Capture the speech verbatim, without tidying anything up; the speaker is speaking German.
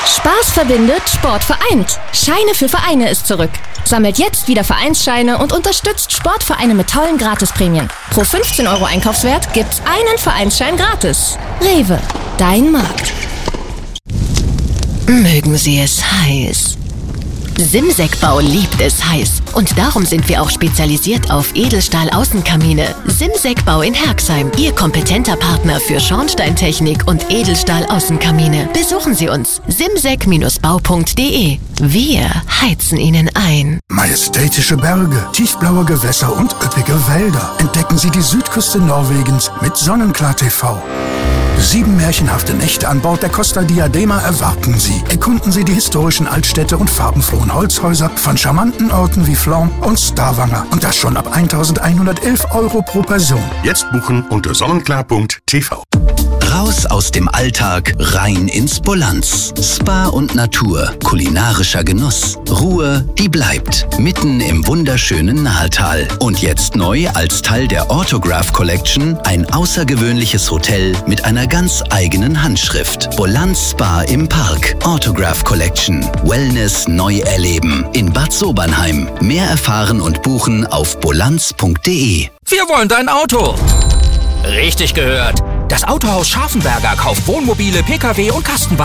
Spaß verbindet, Sport vereint. Scheine für Vereine ist zurück. Sammelt jetzt wieder Vereinsscheine und unterstützt Sportvereine mit tollen Gratisprämien. Pro fünfzehn Euro Einkaufswert gibt's einen Vereinsschein gratis. Rewe, dein Markt. Mögen Sie es heiß. Simsek-Bau liebt es heiß. Und darum sind wir auch spezialisiert auf Edelstahl-Außenkamine. Simsek-Bau in Herxheim, Ihr kompetenter Partner für Schornsteintechnik und Edelstahl-Außenkamine. Besuchen Sie uns. simsek Bau punkt de. Wir heizen Ihnen ein. Majestätische Berge, tiefblaue Gewässer und üppige Wälder. Entdecken Sie die Südküste Norwegens mit Sonnenklar T V. Sieben märchenhafte Nächte an Bord der Costa Diadema erwarten Sie. Erkunden Sie die historischen Altstädte und farbenfrohen Holzhäuser von charmanten Orten wie Flon und Stavanger. Und das schon ab eintausendeinhundertelf Euro pro Person. Jetzt buchen unter sonnenklar punkt t v. Raus aus dem Alltag, rein ins Bolanz. Spa und Natur, kulinarischer Genuss. Ruhe, die bleibt. Mitten im wunderschönen Nahetal. Und jetzt neu als Teil der Autograph Collection ein außergewöhnliches Hotel mit einer ganz eigenen Handschrift. Bolanz Spa im Park. Autograph Collection. Wellness neu erleben. In Bad Sobernheim. Mehr erfahren und buchen auf bolanz punkt de. Wir wollen dein Auto. Richtig gehört. Das Autohaus Scharfenberger kauft Wohnmobile, Pkw und Kastenwagen.